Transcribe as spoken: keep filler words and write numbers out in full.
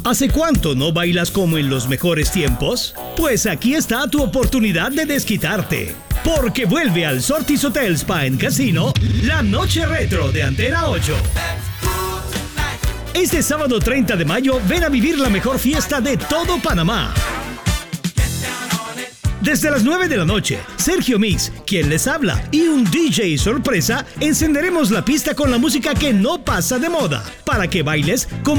¿Hace cuánto no bailas como en los mejores tiempos? Pues aquí está tu oportunidad de desquitarte. Porque vuelve al Sortis Hotel Spa and Casino la Noche Retro de Antena ocho. Este sábado treinta de mayo ven a vivir la mejor fiesta de todo Panamá. Desde las nueve de la noche, Sergio Mix, quien les habla, y un D J sorpresa, encenderemos la pista con la música que no pasa de moda, para que bailes como